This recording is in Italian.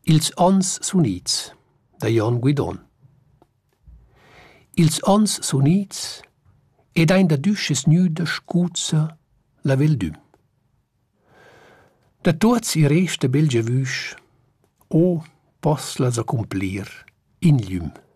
Ils ons sunits, da Jon Guidon. Ils ons sunits ed ein da düsches gnüda scuzza la veldüm. Da tuots i resta belgia vüsch, o poslas accumplir in gliüm.